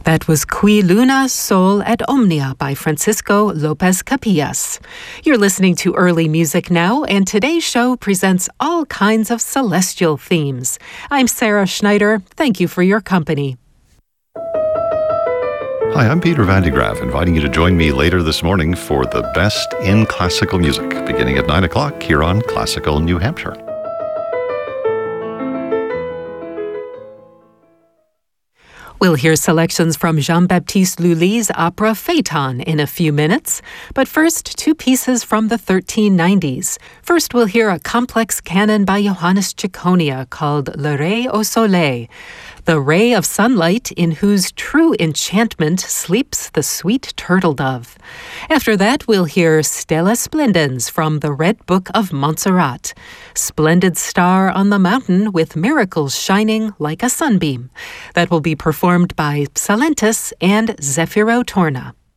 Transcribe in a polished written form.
That was Qui Luna Sol et Omnia by Francisco Lopez Capillas. You're listening to Early Music Now, and today's show presents all kinds of celestial themes. I'm Sarah Schneider. Thank you for your company. Hi, I'm Peter Van de Graaf, inviting you to join me later this morning for the best in classical music, beginning at 9 o'clock here on Classical New Hampshire. We'll hear selections from Jean-Baptiste Lully's opera Phaeton in a few minutes. But first, two pieces from the 1390s. First, we'll hear a complex canon by Johannes Cicconia called Le Ray au Soleil, the ray of sunlight in whose true enchantment sleeps the sweet turtle dove. After that, we'll hear Stella Splendens from the Red Book of Montserrat, splendid star on the mountain with miracles shining like a sunbeam. That will be performed by Psalentis and Zefiro Torna.